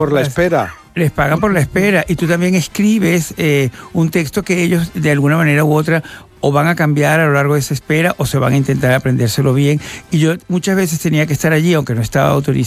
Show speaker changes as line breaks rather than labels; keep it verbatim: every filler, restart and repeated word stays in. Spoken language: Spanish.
Por la espera.
Les pagan por la espera y tú también escribes eh, un texto que ellos de alguna manera u otra o van a cambiar a lo largo de esa espera o se van a intentar aprendérselo bien. Y yo muchas veces tenía que estar allí, aunque no estaba autorizado.